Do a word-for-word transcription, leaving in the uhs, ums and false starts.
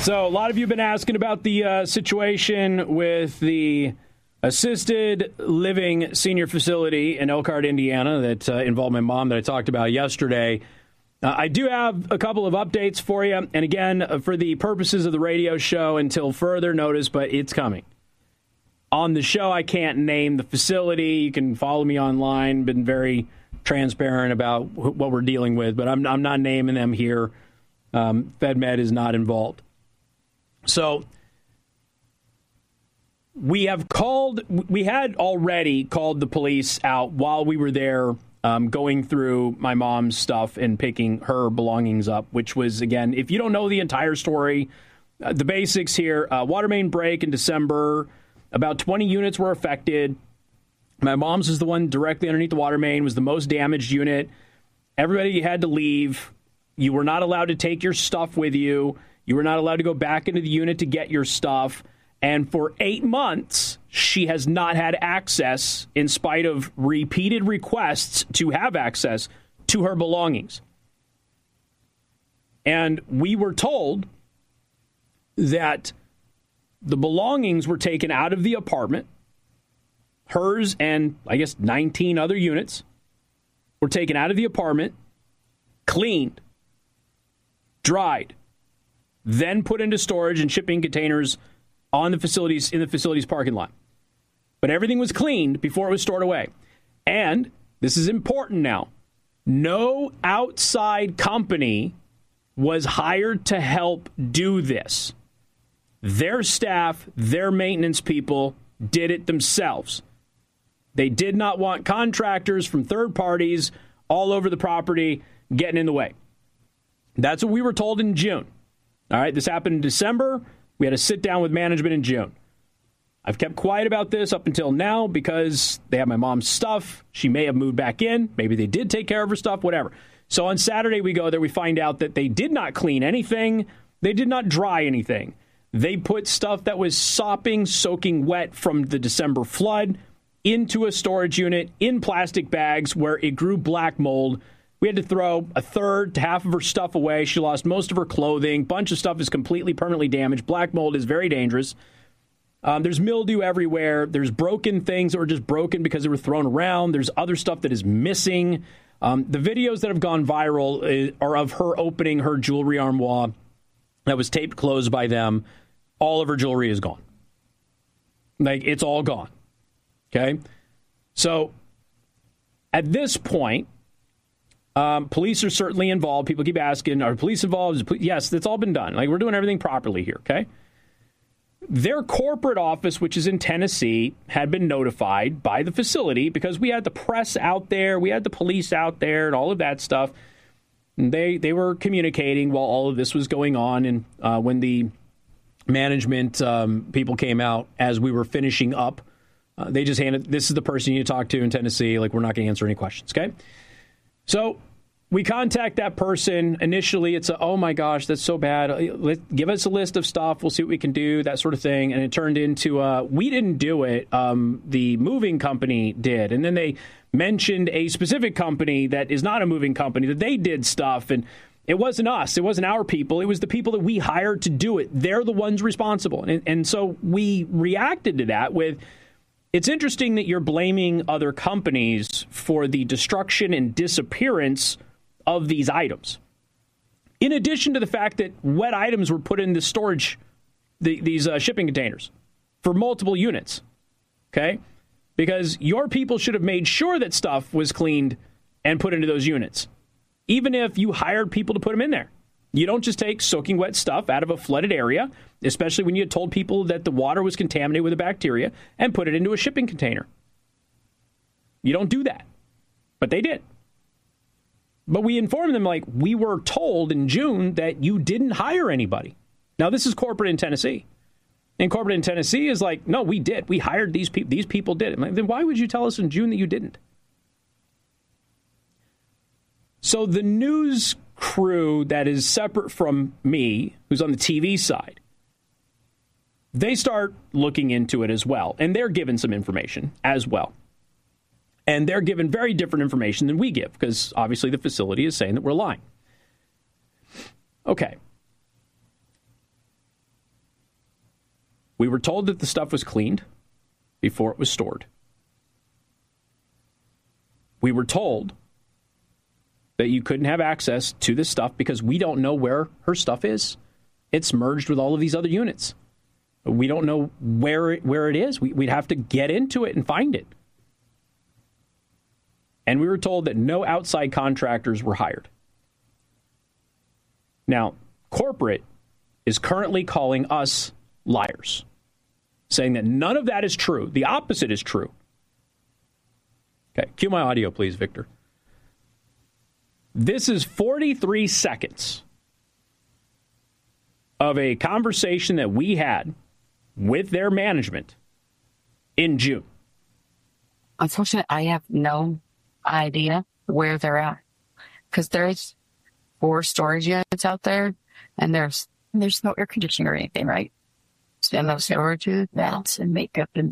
So a lot of you have been asking about the uh, situation with the assisted living senior facility in Elkhart, Indiana, that uh, involved my mom that I talked about yesterday. Uh, I do have a couple of updates for you. And again, uh, for the purposes of the radio show, until further notice, but it's coming. On the show, I can't name the facility. You can follow me online. Been very transparent about wh- what we're dealing with, but I'm, I'm not naming them here. Um, FedMed is not involved. So we have called, we had already called the police out while we were there um, going through my mom's stuff and picking her belongings up, which was, again, if you don't know the entire story, uh, the basics here, uh, water main break in December, about twenty units were affected. My mom's is the one directly underneath the water main, was the most damaged unit. Everybody had to leave. You were not allowed to take your stuff with you. You were not allowed to go back into the unit to get your stuff. And for eight months, she has not had access, in spite of repeated requests to have access to her belongings. And we were told that the belongings were taken out of the apartment. Hers and, I guess, nineteen other units were taken out of the apartment, cleaned, dried, then put into storage and shipping containers on the facilities in the facility's parking lot. But everything was cleaned before it was stored away. And this is important now. No outside company was hired to help do this. Their staff, their maintenance people did it themselves. They did not want contractors from third parties all over the property getting in the way. That's what we were told in June. All right, this happened in December. We had a sit down with management in June. I've kept quiet about this up until now because they have my mom's stuff. She may have moved back in. Maybe they did take care of her stuff, whatever. So on Saturday we go there. We find out that they did not clean anything. They did not dry anything. They put stuff that was sopping, soaking wet from the December flood into a storage unit in plastic bags where it grew black mold. We had to throw a third to half of her stuff away. She lost most of her clothing. Bunch of stuff is completely permanently damaged. Black mold is very dangerous. Um, there's mildew everywhere. There's broken things that were just broken because they were thrown around. There's other stuff that is missing. Um, the videos that have gone viral are of her opening her jewelry armoire that was taped closed by them. All of her jewelry is gone. Like, it's all gone. Okay? So, at this point, Um, police are certainly involved. People keep asking, are police involved? Yes, that's all been done. Like, we're doing everything properly here, okay? Their corporate office, which is in Tennessee, had been notified by the facility because we had the press out there, we had the police out there, and all of that stuff. And they they were communicating while all of this was going on, and uh, when the management um, people came out as we were finishing up, uh, they just handed, this is the person you need to talk to in Tennessee. Like, we're not going to answer any questions, okay? So we contact that person. Initially, it's a, oh, my gosh, that's so bad. Let, give us a list of stuff. We'll see what we can do, that sort of thing. And it turned into, uh, we didn't do it. Um, the moving company did. And then they mentioned a specific company that is not a moving company, that they did stuff. And it wasn't us. It wasn't our people. It was the people that we hired to do it. They're the ones responsible. And, and so we reacted to that with, it's interesting that you're blaming other companies for the destruction and disappearance of these items. In addition to the fact that wet items were put in the storage, the, these uh, shipping containers for multiple units. Okay? Because your people should have made sure that stuff was cleaned and put into those units, even if you hired people to put them in there. You don't just take soaking wet stuff out of a flooded area, especially when you had told people that the water was contaminated with a bacteria, and put it into a shipping container. You don't do that. But they did. But we informed them, like, we were told in June that you didn't hire anybody. Now, this is corporate in Tennessee. And corporate in Tennessee is like, no, we did. We hired these people. These people did it. Like, then why would you tell us in June that you didn't? So the news crew that is separate from me, who's on the T V side, they start looking into it as well. And they're given some information as well. And they're given very different information than we give, because obviously the facility is saying that we're lying. Okay. We were told that the stuff was cleaned before it was stored. We were told that you couldn't have access to this stuff because we don't know where her stuff is. It's merged with all of these other units. We don't know where it, where it is. We, we'd have to get into it and find it. And we were told that no outside contractors were hired. Now, corporate is currently calling us liars, saying that none of that is true. The opposite is true. Okay, cue my audio, please, Victor. This is forty-three seconds of a conversation that we had with their management in June. Unfortunately, I have no idea where they're at because there's four storage units out there, and there's there's no air conditioning or anything, right? So no storage vents and makeup and